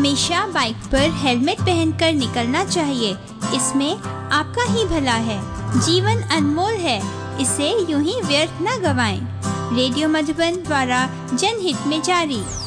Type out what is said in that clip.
हमेशा बाइक पर हेलमेट पहनकर निकलना चाहिए। इसमें आपका ही भला है। जीवन अनमोल है, इसे यूं ही व्यर्थ न गवाएं। रेडियो मधुबन द्वारा जनहित में जारी।